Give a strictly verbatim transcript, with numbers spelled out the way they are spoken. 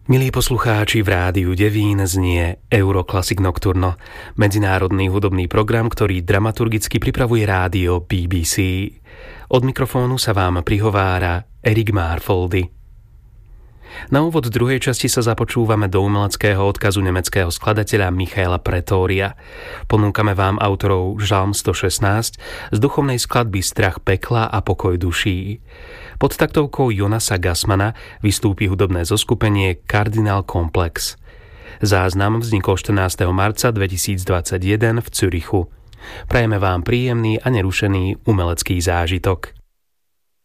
Milí poslucháči, v rádiu Devín znie Euroclassic Nocturno, medzinárodný hudobný program, ktorý dramaturgicky pripravuje rádio bé bé cé. Od mikrofónu sa vám prihovára Erik Marfoldy. Na úvod druhej časti sa započúvame do umeleckého odkazu nemeckého skladateľa Michaela Pretória. Ponúkame vám autorov Žalm sto šestnásť z duchovnej skladby Strach pekla a pokoj duší. Pod taktovkou Jonasa Gassmana vystúpi hudobné zoskupenie Kardinál Komplex. Záznam vznikol štrnásteho marca dvetisícdvadsaťjeden v Zürichu. Prajeme vám príjemný a nerušený umelecký zážitok.